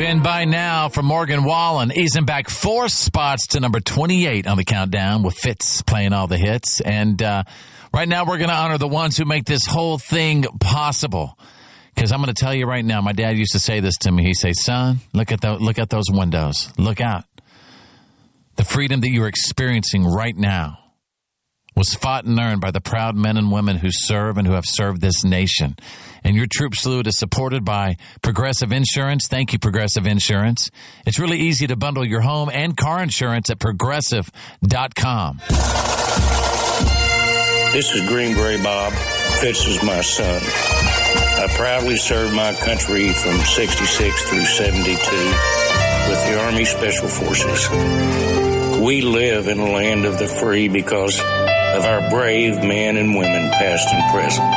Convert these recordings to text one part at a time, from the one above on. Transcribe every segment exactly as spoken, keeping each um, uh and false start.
Ben by now from Morgan Wallen, easing back four spots to number twenty-eight on the countdown with Fitz playing all the hits. And uh, right now we're going to honor the ones who make this whole thing possible. Because I'm going to tell you right now, my dad used to say this to me. He'd say, son, look at the, look at those windows. Look out. The freedom that you're experiencing right now was fought and earned by the proud men and women who serve and who have served this nation. And your troop salute is supported by Progressive Insurance. Thank you, Progressive Insurance. It's really easy to bundle your home and car insurance at progressive dot com. This is Green Beret Bob. Fitz is my son. I proudly served my country from sixty-six through seventy-two with the Army Special Forces. We live in a land of the free because of our brave men and women, past and present.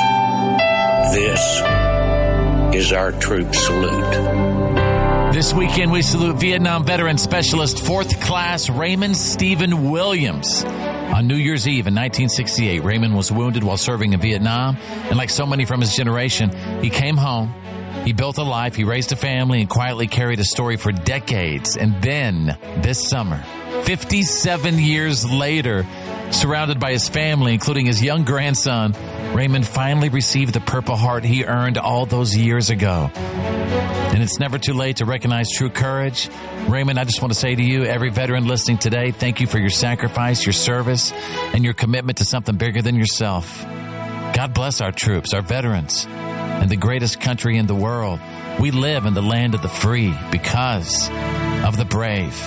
This is our troop salute. This weekend, we salute Vietnam veteran specialist fourth Class Raymond Stephen Williams. On New Year's Eve in nineteen sixty-eight, Raymond was wounded while serving in Vietnam, and like so many from his generation, he came home, he built a life, he raised a family, and quietly carried a story for decades. And then, this summer, fifty-seven years later, surrounded by his family, including his young grandson, Raymond finally received the Purple Heart he earned all those years ago. And it's never too late to recognize true courage. Raymond, I just want to say to you, every veteran listening today, thank you for your sacrifice, your service, and your commitment to something bigger than yourself. God bless our troops, our veterans, and the greatest country in the world. We live in the land of the free because of the brave.